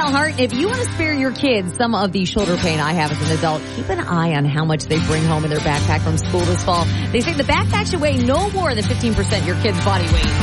Hart, if you want to spare your kids some of the shoulder pain I have as an adult, keep an eye on how much they bring home in their backpack from school this fall. They say the backpack should weigh no more than 15% your kid's body weight.